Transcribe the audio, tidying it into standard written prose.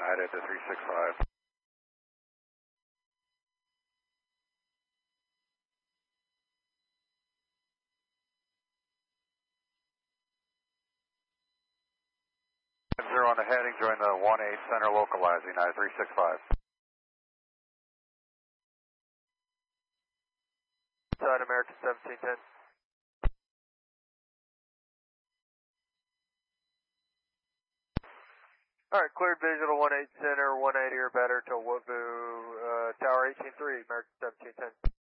United to 365. Zero on the heading, join the 1-8 center localized, United 365. Side American 1710. Alright, cleared visual 1-8 center, 180 or better to Woovu, Tower 18-3, American 1710.